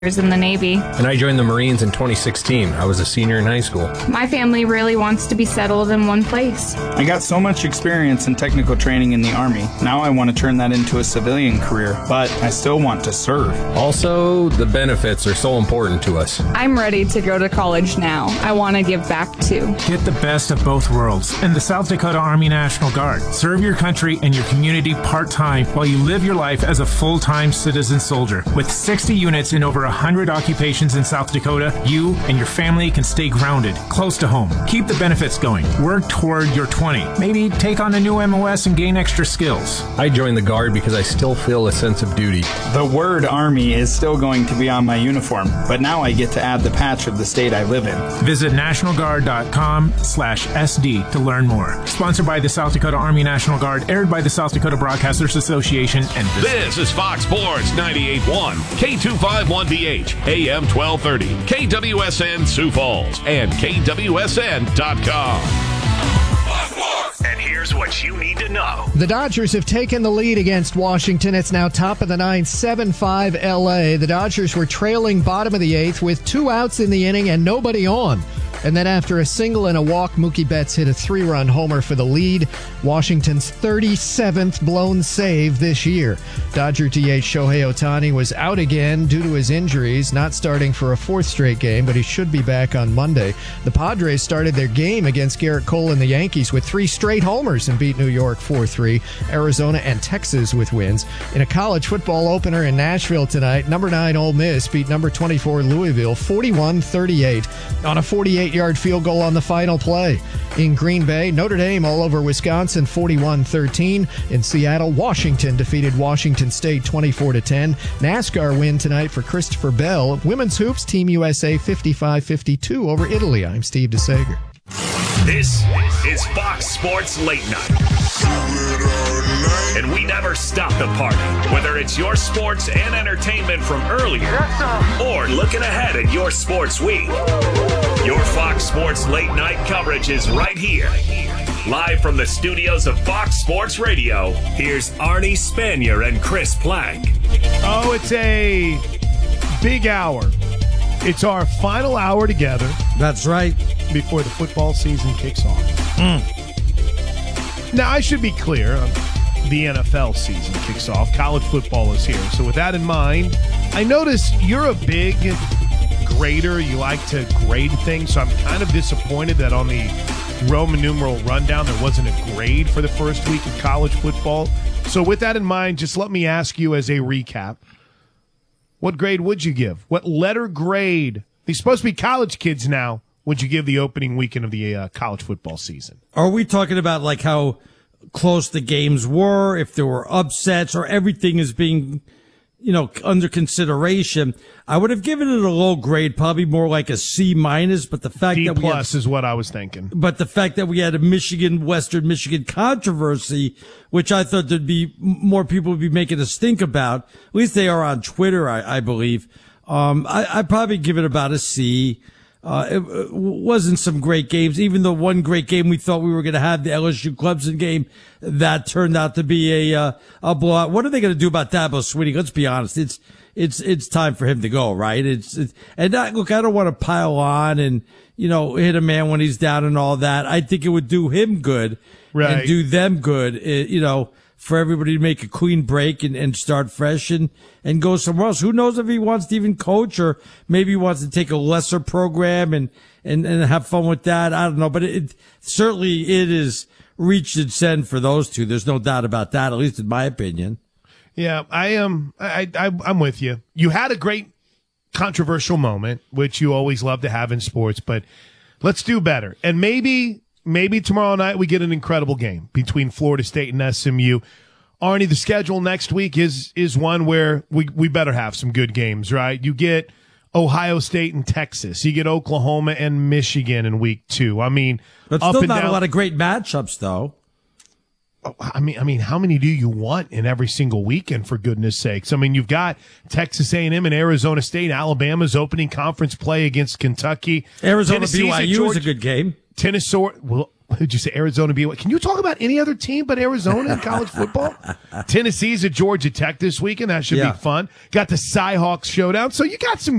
in the Navy. And I joined the Marines in 2016. I was a senior in high school. My family really wants to be settled in one place. I got so much experience in technical training in the Army. Now I want to turn that into a civilian career, but I still want to serve. Also, the benefits are so important to us. I'm ready to go to college now. I want to give back too. Get the best of both worlds in the South Dakota Army National Guard. Serve your country and your community part-time while you live your life as a full-time citizen soldier. With 60 units in over 100 occupations in South Dakota, you and your family can stay grounded, close to home. Keep the benefits going. Work toward your 20. Maybe take on a new MOS and gain extra skills. I joined the Guard because I still feel a sense of duty. The word Army is still going to be on my uniform, but now I get to add the patch of the state I live in. Visit nationalguard.com/SD to learn more. Sponsored by the South Dakota Army National Guard, aired by the South Dakota Broadcasters Association, and This is Fox Sports 98.1, K251BH, AM 1230, KWSN Sioux Falls, and KWSN.com. And here's what you need to know. The Dodgers have taken the lead against Washington. It's now top of the ninth, 7-5 LA. The Dodgers were trailing bottom of the eighth with 2 outs in the inning and nobody on. And then after a single and a walk, Mookie Betts hit a 3-run homer for the lead. Washington's 37th blown save this year. Dodger DH Shohei Ohtani was out again due to his injuries, not starting for a 4th straight game, but he should be back on Monday. The Padres started their game against Garrett Cole and the Yankees with 3 straight homers and beat New York 4-3. Arizona and Texas with wins. In a college football opener in Nashville tonight, number 9 Ole Miss beat number 24 Louisville 41-38 on a 48-yard field goal on the final play. In Green Bay, Notre Dame all over Wisconsin 41-13. In Seattle, Washington defeated Washington State 24-10. NASCAR win tonight for Christopher Bell. Women's hoops, Team USA 55-52 over Italy. I'm Steve DeSager. This is Fox Sports Late Night. And we never stop the party, whether it's your sports and entertainment from earlier or looking ahead at your sports week. Your Fox Sports Late Night coverage is right here. Live from the studios of Fox Sports Radio, here's Arnie Spanier and Chris Plank. Oh, it's a big hour. It's our final hour together. That's right. Before the football season kicks off. Now, I should be clear. The NFL season kicks off. College football is here. So with that in mind, I notice you're a big grader. You like to grade things. So I'm kind of disappointed that on the Roman numeral rundown, there wasn't a grade for the first week of college football. So with that in mind, just let me ask you as a recap, what grade would you give? What letter grade? These supposed to be college kids now. Would you give the opening weekend of the college football season? Are we talking about like how close the games were, if there were upsets, or everything is being, under consideration? I would have given it a low grade, probably more like a C-, but the fact D that plus is what I was thinking. But the fact that we had a Western Michigan controversy, which I thought there'd be more people would be making us think about. At least they are on Twitter, I believe. I'd probably give it about a C. It wasn't some great games. Even the one great game we thought we were going to have, the LSU Clemson game, that turned out to be a blowout. What are they going to do about Dabo Swinney? Let's be honest. It's time for him to go, right? Look, I don't want to pile on and, hit a man when he's down and all that. I think it would do him good and do them good, for everybody to make a clean break and start fresh and go somewhere else. Who knows if he wants to even coach, or maybe he wants to take a lesser program and have fun with that. I don't know, but it is reached its end for those two. There's no doubt about that, at least in my opinion. Yeah, I'm with you. You had a great controversial moment, which you always love to have in sports, but let's do better. And maybe tomorrow night we get an incredible game between Florida State and SMU. Arnie, the schedule next week is one where we better have some good games, right? You get Ohio State and Texas. You get Oklahoma and Michigan in week 2. I mean, but still not a lot of great matchups, though. I mean, how many do you want in every single weekend, for goodness sakes? I mean, you've got Texas A&M and Arizona State. Alabama's opening conference play against Kentucky. Arizona BYU is a good game. Tennessee, well, Did you say Arizona BYU? Can you talk about any other team but Arizona in college football? Tennessee's at Georgia Tech this weekend. That should be fun. Got the Cyhawks showdown. So you got some